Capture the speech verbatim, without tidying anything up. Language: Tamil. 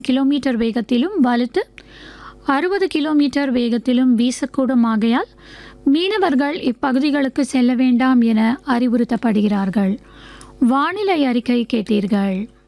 கிலோமீட்டர் வேகத்திலும் வலுத்து அறுபது கிலோமீட்டர் வேகத்திலும் வீசக்கூடும். ஆகையால் மீனவர்கள் இப்பகுதிகளுக்கு செல்ல வேண்டாம் என அறிவுறுத்தப்படுகிறார்கள். வானிலை அறிக்கை கேட்டீர்கள்.